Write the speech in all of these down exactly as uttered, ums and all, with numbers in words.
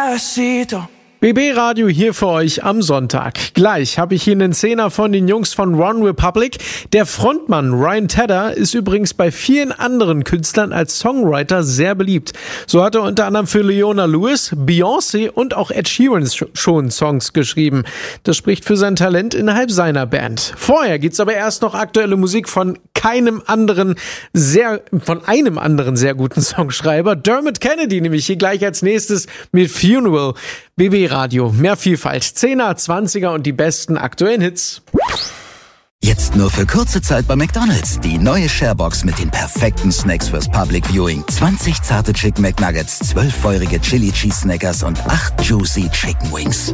Despacito. B B Radio hier für euch am Sonntag. Gleich habe ich hier einen Zehner von den Jungs von One Republic. Der Frontmann Ryan Tedder ist übrigens bei vielen anderen Künstlern als Songwriter sehr beliebt. So hat er unter anderem für Leona Lewis, Beyoncé und auch Ed Sheeran schon Songs geschrieben. Das spricht für sein Talent innerhalb seiner Band. Vorher gibt's aber erst noch aktuelle Musik von keinem anderen sehr, von einem anderen sehr guten Songschreiber, Dermot Kennedy, nämlich hier gleich als nächstes mit Funeral. B B Radio, mehr Vielfalt, Zehner, Zwanziger und die besten aktuellen Hits. Jetzt nur für kurze Zeit bei McDonald's. Die neue Sharebox mit den perfekten Snacks fürs Public Viewing. zwanzig zarte Chicken McNuggets, zwölf feurige Chili Cheese Snackers und acht Juicy Chicken Wings.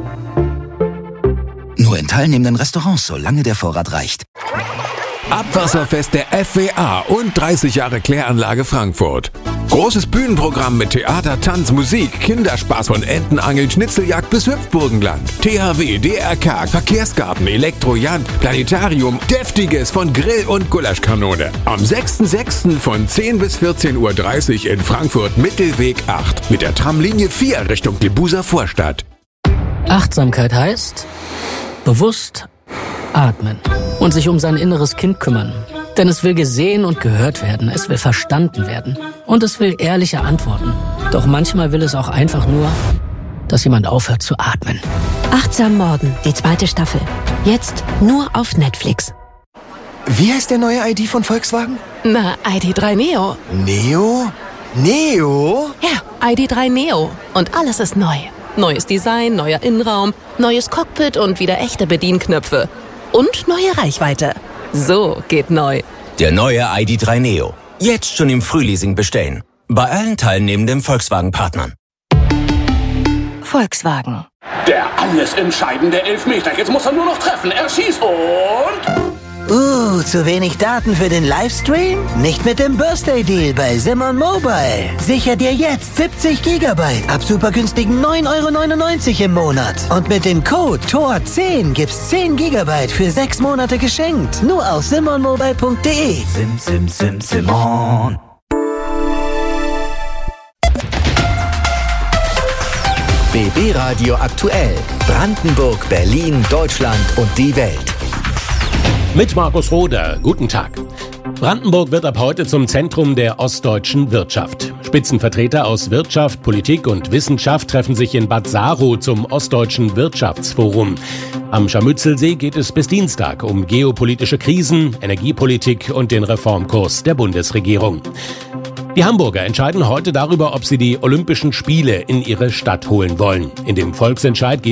Nur in teilnehmenden Restaurants, solange der Vorrat reicht. Abwasserfest der F W A und dreißig Jahre Kläranlage Frankfurt. Großes Bühnenprogramm mit Theater, Tanz, Musik, Kinderspaß von Entenangeln, Schnitzeljagd bis Hüpfburgenland. T H W, D R K, Verkehrsgarten, Elektrojagd, Planetarium, Deftiges von Grill und Gulaschkanone. Am sechsten sechsten von zehn bis vierzehn Uhr dreißig in Frankfurt Mittelweg acht mit der Tramlinie vier Richtung Debuser Vorstadt. Achtsamkeit heißt bewusst atmen und sich um sein inneres Kind kümmern. Denn es will gesehen und gehört werden, es will verstanden werden und es will ehrliche Antworten. Doch manchmal will es auch einfach nur, dass jemand aufhört zu atmen. Achtsam Morden, die zweite Staffel. Jetzt nur auf Netflix. Wie heißt der neue I D von Volkswagen? Na, I D drei Neo. Neo? Neo? Ja, I D drei Neo. Und alles ist neu. Neues Design, neuer Innenraum, neues Cockpit und wieder echte Bedienknöpfe. Und neue Reichweite. So geht neu. Der neue I D drei Neo. Jetzt schon im Frühleasing bestellen. Bei allen teilnehmenden Volkswagen-Partnern. Volkswagen. Der alles entscheidende Elfmeter. Jetzt muss er nur noch treffen. Er schießt und... Uh, zu wenig Daten für den Livestream? Nicht mit dem Birthday-Deal bei Simon Mobile. Sicher dir jetzt siebzig Gigabyte ab super günstigen neun Euro neunundneunzig im Monat. Und mit dem Code T O R zehn gibt's zehn Gigabyte für sechs Monate geschenkt. Nur auf simon mobile punkt de. Sim, sim, sim, Simon. B B Radio aktuell. Brandenburg, Berlin, Deutschland und die Welt. Mit Markus Roder. Guten Tag. Brandenburg wird ab heute zum Zentrum der ostdeutschen Wirtschaft. Spitzenvertreter aus Wirtschaft, Politik und Wissenschaft treffen sich in Bad Saro zum Ostdeutschen Wirtschaftsforum. Am Scharmützelsee geht es bis Dienstag um geopolitische Krisen, Energiepolitik und den Reformkurs der Bundesregierung. Die Hamburger entscheiden heute darüber, ob sie die Olympischen Spiele in ihre Stadt holen wollen. In dem Volksentscheid geht